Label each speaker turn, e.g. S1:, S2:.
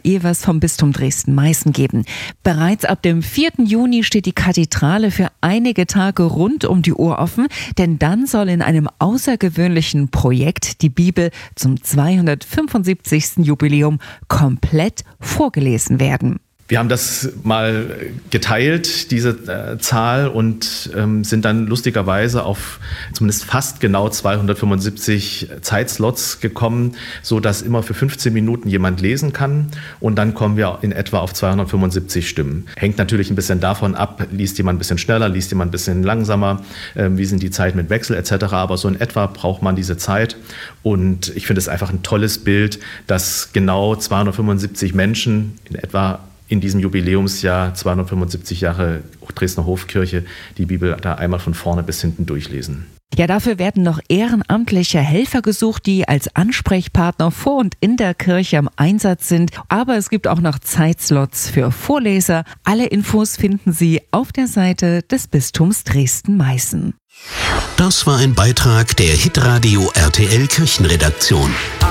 S1: Evers vom Bistum Dresden-Meißen geben. Bereits ab dem 4. Juni steht die Kathedrale für einige Tage rund um die Uhr offen, denn dann soll in einem außergewöhnlichen Projekt die Bibel zum 275. Jubiläum komplett vorgelesen werden.
S2: Wir haben das mal geteilt, diese Zahl, und sind dann lustigerweise auf zumindest fast genau 275 Zeitslots gekommen, so dass immer für 15 Minuten jemand lesen kann, und dann kommen wir in etwa auf 275 Stimmen. Hängt natürlich ein bisschen davon ab, liest jemand ein bisschen schneller, liest jemand ein bisschen langsamer, wie sind die Zeiten mit Wechsel etc., aber so in etwa braucht man diese Zeit, und ich finde es einfach ein tolles Bild, dass genau 275 Menschen in etwa in diesem Jubiläumsjahr 275 Jahre Dresdner Hofkirche die Bibel da einmal von vorne bis hinten durchlesen.
S1: Ja, dafür werden noch ehrenamtliche Helfer gesucht, die als Ansprechpartner vor und in der Kirche im Einsatz sind. Aber es gibt auch noch Zeitslots für Vorleser. Alle Infos finden Sie auf der Seite des Bistums Dresden-Meißen.
S3: Das war ein Beitrag der Hitradio RTL Kirchenredaktion.